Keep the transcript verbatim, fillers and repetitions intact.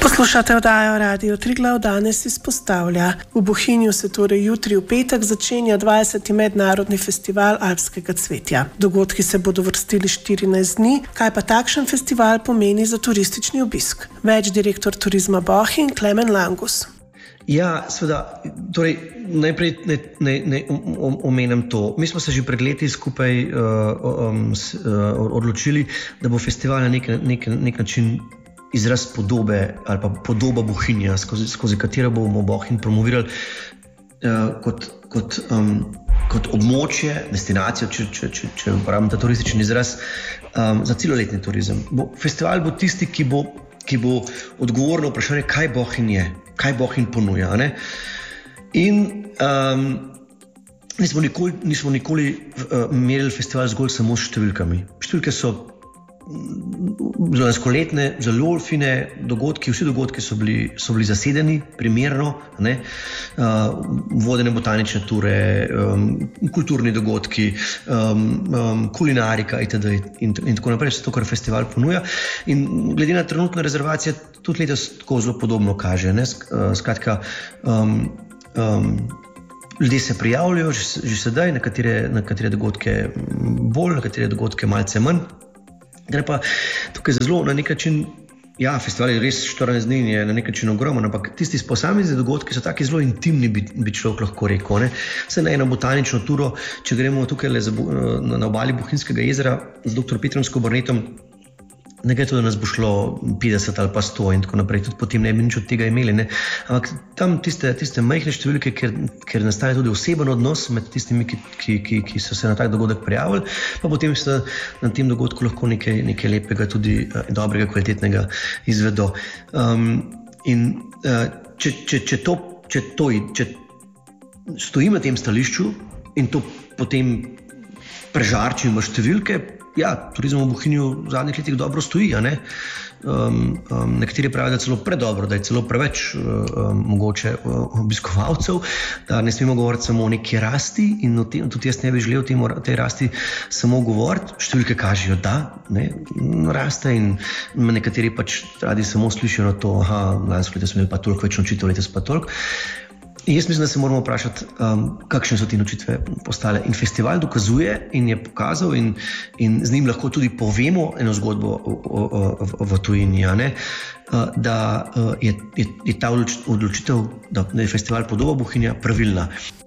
Poslušate oddajo Radio Triglav, danes izpostavlja. V Bohinju se torej jutri v petek začenja dvajseti mednarodni festival alpskega cvetja. Dogodki se bodo vrstili štirinajst dni. Kaj pa takšen festival pomeni za turistični obisk? Več direktor Turizma Bohinj Klemen Langus. Ja, seveda, torej najprej ne, ne, ne omenim to. Mi smo se že pred leti skupaj uh, um, s, uh, odločili, da bo festival na nek, nek, nek način izraz podobe ali pa podoba Bohinja, skozi, skozi katero bomo Bohinj promovirali uh, kot, kot, um, kot območje, destinacijo, če, če, če, če uporabim ta turistični izraz, um, za celoletni turizem. Bo, festival bo tisti, ki bo, ki bo odgovoril na vprašanje, kaj Bohinj je, kaj Bohinj ponuja. Ne? In um, nismo nikoli, nismo nikoli uh, merili festival zgolj samo s številkami. Številke so zelo lanskoletne, zelo fine dogodki, vsi dogodki so bili, so bili zasedeni, primerno, ne? Uh, vodene botanične ture, um, kulturni dogodki, um, um, kulinarika itd. In, in tako naprej, vse to, kar festival ponuja. In glede na trenutne rezervacije, tudi letos tako zelo podobno kaže. Ne? Skratka, um, um, ljudje se prijavljajo že, že sedaj, na katere, na katere dogodke bolj, na katere dogodke malce manj. Gre pa tukaj zelo na nek način, ja, festival je res štirinajst dni in je na nek način ogromen, ampak tisti posamezni dogodki so taki zelo intimni, bi, bi človek lahko rekel. Ne? Vse na eno botanično turo, če gremo tukaj le za, na, na obali Bohinjskega jezera z doktor Petrom Skobornetom, ne gre to, da nas bo šlo petdeset ali pa sto in tako naprej, tudi potem ne bi nič od tega imeli. Ne? Ampak tam tiste, tiste majhne številke, ker, ker nastane tudi oseben odnos med tistimi, ki, ki, ki, ki so se na tak dogodek prijavili, pa potem se na tem dogodku lahko nekaj, nekaj lepega, tudi uh, dobrega, kvalitetnega izvedo. Um, in uh, če, če, če, to, če, to, če stojim na tem stališču in to potem prežarčim v številke, ja, turizem v Bohinju v zadnjih letih dobro stoji, a ne? Um, um, nekateri pravijo, da je celo predobro, da je celo preveč um, mogoče uh, obiskovalcev, da ne smemo govoriti samo o neki rasti in o tem, tudi jaz ne bi želel o tej rasti samo govoriti. Številke kažejo, da ne, raste in nekateri pač radi samo slišijo na to, aha, lansko leto smo imeli pa toliko več nočitev, letos pa toliko. In jaz mislim, da se moramo vprašati, um, kakšne so te nočitve postale. In festival dokazuje in je pokazal in, in z njim lahko tudi povemo eno zgodbo o, o, o, v tujini, ne? Uh, da uh, je, je, je ta odločitev, da je festival podoba Bohinja pravilna.